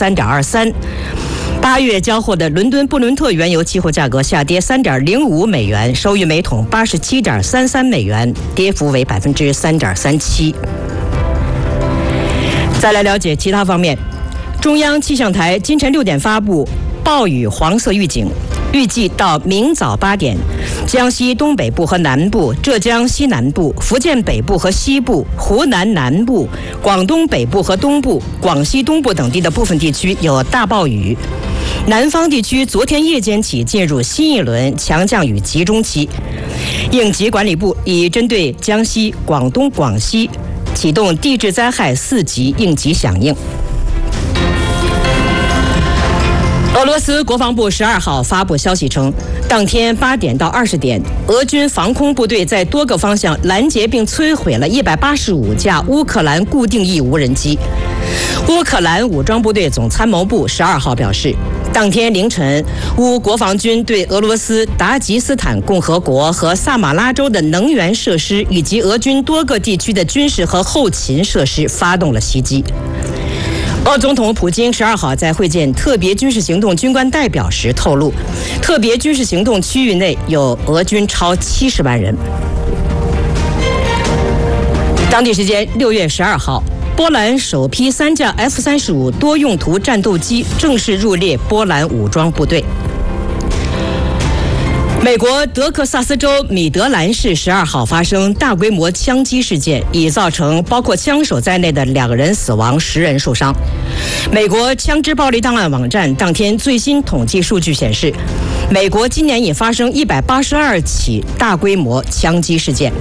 3.23。8月交货的伦敦布伦特原油期货价格下跌3.05美元，收于每桶87.33美元，跌幅为3.37%。再来了解其他方面，中央气象台今晨6点发布暴雨黄色预警，预计到明早8点，江西东北部和南部、浙江西南部、福建北部和西部、湖南南部、广东北部和东部、广西东部等地的部分地区有大暴雨。南方地区昨天夜间起进入新一轮强降雨集中期，应急管理部已针对江西、广东、广西启动地质灾害4级应急响应。俄罗斯国防部12号发布消息称，当天8点到20点，俄军防空部队在多个方向拦截并摧毁了185架乌克兰固定翼无人机。乌克兰武装部队总参谋部12号表示，当天凌晨，乌国防军对俄罗斯达吉斯坦共和国和萨马拉州的能源设施以及俄军多个地区的军事和后勤设施发动了袭击。俄总统普京12号在会见特别军事行动军官代表时透露，特别军事行动区域内有俄军超70万人。当地时间6月12号，波兰首批3架 F-35多用途战斗机正式入列波兰武装部队。美国德克萨斯州米德兰市12号发生大规模枪击事件，已造成包括枪手在内的2人死亡，10人受伤。美国枪支暴力档案网站当天最新统计数据显示，美国今年已发生182起大规模枪击事件。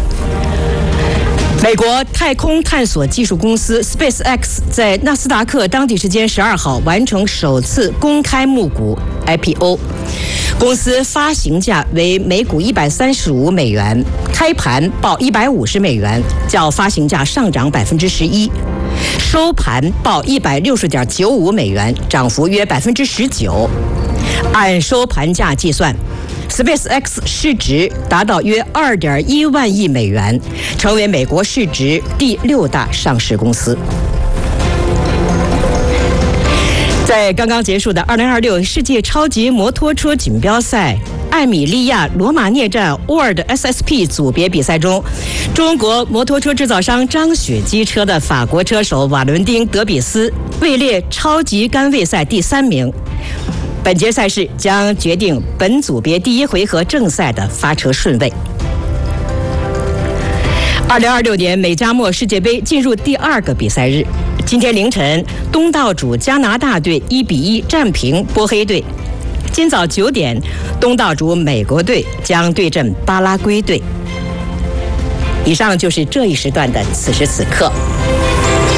美国太空探索技术公司 SpaceX 在纳斯达克当地时间12号完成首次公开募股 IPO， 公司发行价为每股135美元，开盘报150美元，较发行价上涨11%，收盘报160.95美元，涨幅约19%。按收盘价计算，SpaceX 市值达到约2.1万亿美元，成为美国市值第6大上市公司。在刚刚结束的2026世界超级摩托车锦标赛艾米利亚罗马涅站 World SSP 组别比赛中，中国摩托车制造商张雪机车的法国车手瓦伦丁·德比斯位列超级杆位赛第3名。本届赛事将决定本组别第1回合正赛的发车顺位。2026年美加墨世界杯进入第2个比赛日，今天凌晨，东道主加拿大队1-1战平波黑队。今早9点，东道主美国队将对阵巴拉圭队。以上就是这一时段的此时此刻。